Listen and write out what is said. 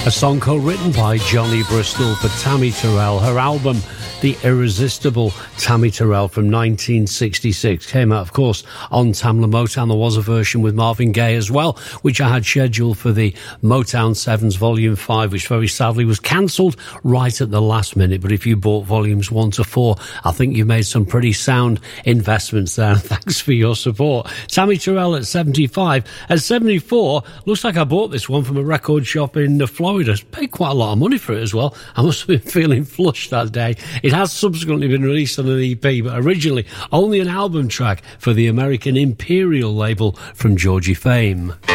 A song co-written by Johnny Bristol for Tammy Terrell. Her album, The Irresistible Tammy Terrell from 1966, came out, of course, on Tamla Motown. There was a version with Marvin Gaye as well, which I had scheduled for the Motown 7s Volume 5, which very sadly was cancelled right at the last minute. But if you bought Volumes 1 to 4, I think you made some pretty sound investments there. Thanks for your support. Tammy Terrell at 75. At 74, looks like I bought this one from a record shop in Florida. Paid quite a lot of money for it as well. I must have been feeling flush that day. It has subsequently been released on an EP, but originally only an album track for the American Imperial label from Georgie fame.